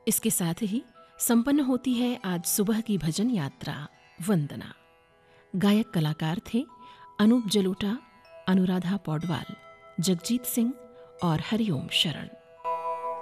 इसके साथ ही संपन्न होती है आज सुबह की भजन यात्रा वंदना। गायक कलाकार थे अनूप जलोटा, अनुराधा पौडवाल, जगजीत सिंह और हरिओम शरण।